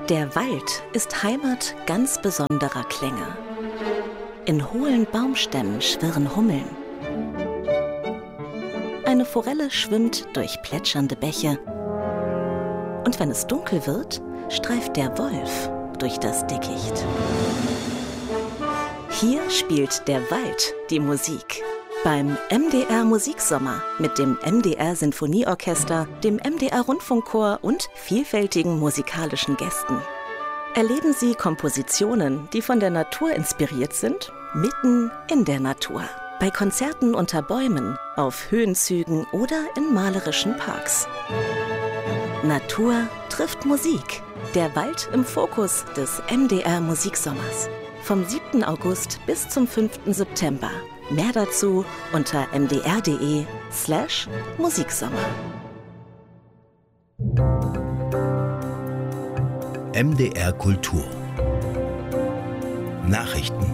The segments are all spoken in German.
Der Wald ist Heimat ganz besonderer Klänge. In hohlen Baumstämmen schwirren Hummeln. Eine Forelle schwimmt durch plätschernde Bäche. Und wenn es dunkel wird, streift der Wolf durch das Dickicht. Hier spielt der Wald die Musik. Beim MDR Musiksommer mit dem MDR Sinfonieorchester, dem MDR Rundfunkchor und vielfältigen musikalischen Gästen. Erleben Sie Kompositionen, die von der Natur inspiriert sind, mitten in der Natur. Bei Konzerten unter Bäumen, auf Höhenzügen oder in malerischen Parks. Natur trifft Musik. Der Wald im Fokus des MDR Musiksommers. Vom 7. August bis zum 5. September. Mehr dazu unter mdr.de/Musiksommer. MDR Kultur. Nachrichten.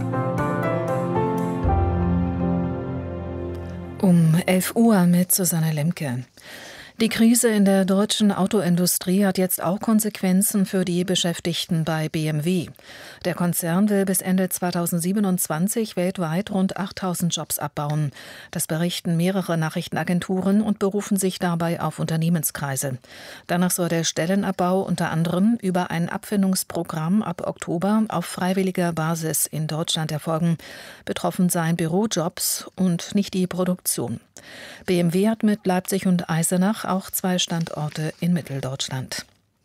Um 11 Uhr mit Susanne Lemke. Die Krise in der deutschen Autoindustrie hat jetzt auch Konsequenzen für die Beschäftigten bei BMW. Der Konzern will bis Ende 2027 weltweit rund 8.000 Jobs abbauen. Das berichten mehrere Nachrichtenagenturen und berufen sich dabei auf Unternehmenskreise. Danach soll der Stellenabbau unter anderem über ein Abfindungsprogramm ab Oktober auf freiwilliger Basis in Deutschland erfolgen. Betroffen seien Bürojobs und nicht die Produktion. BMW hat mit Leipzig und Eisenach auch 2 Standorte in Mitteldeutschland.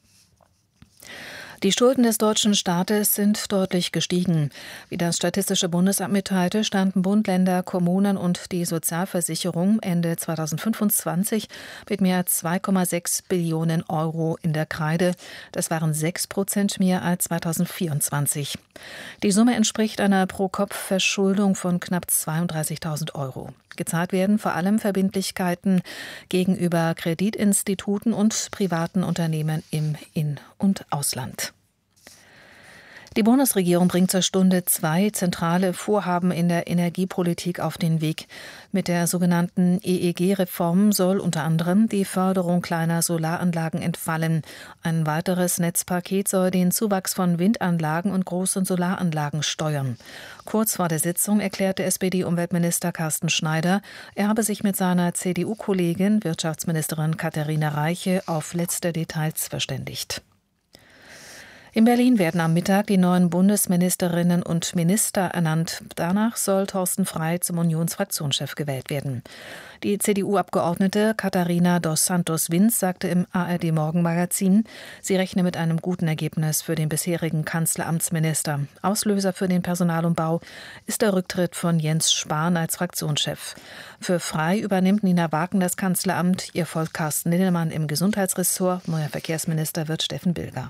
Die Schulden des deutschen Staates sind deutlich gestiegen. Wie das Statistische Bundesamt mitteilte, standen Bund, Länder, Kommunen und die Sozialversicherung Ende 2025 mit mehr als 2,6 Billionen Euro in der Kreide. Das waren 6% mehr als 2024. Die Summe entspricht einer Pro-Kopf-Verschuldung von knapp 32.000 Euro. Gezahlt werden vor allem Verbindlichkeiten gegenüber Kreditinstituten und privaten Unternehmen im In- und Ausland. Die Bundesregierung bringt zur Stunde 2 zentrale Vorhaben in der Energiepolitik auf den Weg. Mit der sogenannten EEG-Reform soll unter anderem die Förderung kleiner Solaranlagen entfallen. Ein weiteres Netzpaket soll den Zuwachs von Windanlagen und großen Solaranlagen steuern. Kurz vor der Sitzung erklärte SPD-Umweltminister Carsten Schneider, er habe sich mit seiner CDU-Kollegin, Wirtschaftsministerin Katharina Reiche, auf letzte Details verständigt. In Berlin werden am Mittag die neuen Bundesministerinnen und Minister ernannt. Danach soll Thorsten Frey zum Unionsfraktionschef gewählt werden. Die CDU-Abgeordnete Katharina dos Santos-Wins sagte im ARD-Morgenmagazin, sie rechne mit einem guten Ergebnis für den bisherigen Kanzleramtsminister. Auslöser für den Personalumbau ist der Rücktritt von Jens Spahn als Fraktionschef. Für Frey übernimmt Nina Wagen das Kanzleramt, ihr folgt Carsten Linnemann im Gesundheitsressort, neuer Verkehrsminister wird Steffen Bilger.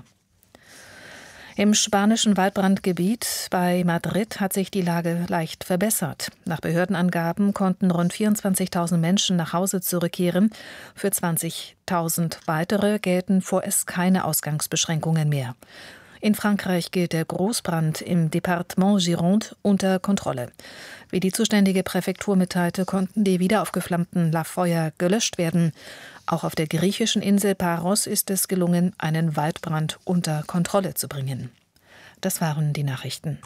Im spanischen Waldbrandgebiet bei Madrid hat sich die Lage leicht verbessert. Nach Behördenangaben konnten rund 24.000 Menschen nach Hause zurückkehren. Für 20.000 weitere gelten vorerst keine Ausgangsbeschränkungen mehr. In Frankreich gilt der Großbrand im Departement Gironde unter Kontrolle. Wie die zuständige Präfektur mitteilte, konnten die wiederaufgeflammten Feuer gelöscht werden. Auch auf der griechischen Insel Paros ist es gelungen, einen Waldbrand unter Kontrolle zu bringen. Das waren die Nachrichten.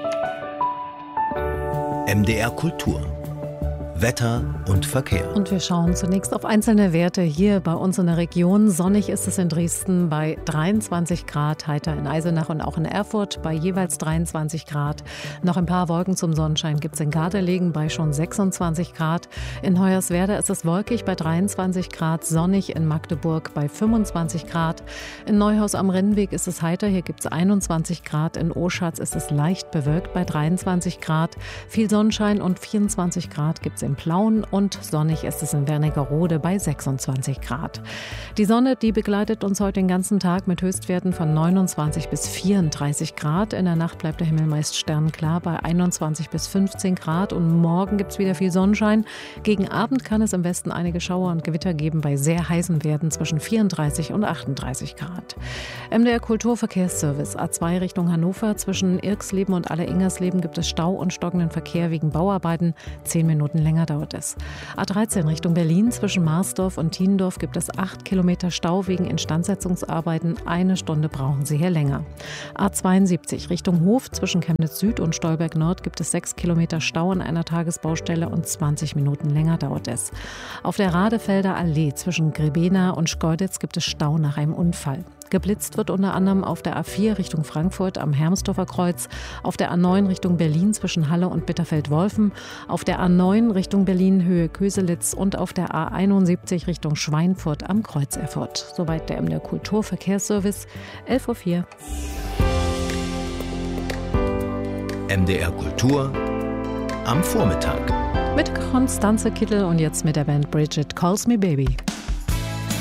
MDR Kultur. Wetter und Verkehr. Und wir schauen zunächst auf einzelne Werte hier bei uns in der Region. Sonnig ist es in Dresden bei 23 Grad, heiter in Eisenach und auch in Erfurt bei jeweils 23 Grad. Noch ein paar Wolken zum Sonnenschein gibt es in Gardelegen bei schon 26 Grad. In Hoyerswerda ist es wolkig bei 23 Grad, sonnig in Magdeburg bei 25 Grad. In Neuhaus am Rennweg ist es heiter, hier gibt es 21 Grad. In Oschatz ist es leicht bewölkt bei 23 Grad. Viel Sonnenschein und 24 Grad gibt es in Plauen und sonnig ist es in Wernigerode bei 26 Grad. Die Sonne, die begleitet uns heute den ganzen Tag mit Höchstwerten von 29 bis 34 Grad. In der Nacht bleibt der Himmel meist sternklar bei 21 bis 15 Grad und morgen gibt es wieder viel Sonnenschein. Gegen Abend kann es im Westen einige Schauer und Gewitter geben bei sehr heißen Werten zwischen 34 und 38 Grad. MDR Kulturverkehrsservice A2 Richtung Hannover. Zwischen Irksleben und Alleringersleben gibt es Stau und stockenden Verkehr wegen Bauarbeiten. 10 Minuten länger länger dauert es. A13 Richtung Berlin zwischen Marsdorf und Tiendorf gibt es 8 Kilometer Stau wegen Instandsetzungsarbeiten. 1 Stunde brauchen Sie hier länger. A72 Richtung Hof zwischen Chemnitz Süd und Stolberg Nord gibt es 6 Kilometer Stau an einer Tagesbaustelle und 20 Minuten länger dauert es. Auf der Radefelder Allee zwischen Grebena und Schkeuditz gibt es Stau nach einem Unfall. Geblitzt wird unter anderem auf der A4 Richtung Frankfurt am Hermsdorfer Kreuz, auf der A9 Richtung Berlin zwischen Halle und Bitterfeld-Wolfen, auf der A9 Richtung Berlin Höhe Köselitz und auf der A71 Richtung Schweinfurt am Kreuz Erfurt. Soweit der MDR Kulturverkehrsservice, 11:04 Uhr. MDR Kultur am Vormittag. Mit Konstanze Kittel und jetzt mit der Band Bridget Calls Me Baby.